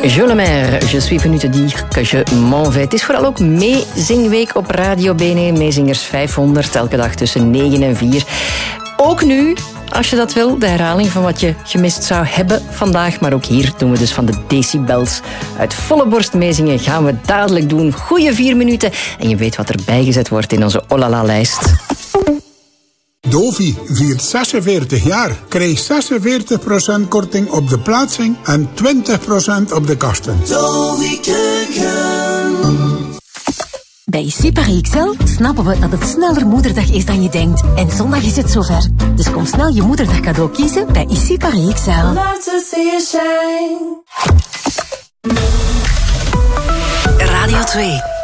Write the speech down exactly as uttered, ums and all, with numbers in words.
Je le maire, je suis venu te dire que je m'en vais. Het is vooral ook meezingweek op Radio B N E. Meezingers vijfhonderd, elke dag tussen negen en vier. Ook nu, als je dat wil, de herhaling van wat je gemist zou hebben vandaag. Maar ook hier doen we dus van de decibels. Uit volle borst meezingen gaan we dadelijk doen. Goeie vier minuten. En je weet wat er bijgezet wordt in onze Olala-lijst. Dovi viert zesenveertig jaar. Krijg zesenveertig procent korting op de plaatsing en twintig procent op de kosten. Dovi Keuken. Bij Super X L snappen we dat het sneller Moederdag is dan je denkt. En zondag is het zover. Dus kom snel je Moederdag cadeau kiezen bij Super X L. Radio twee.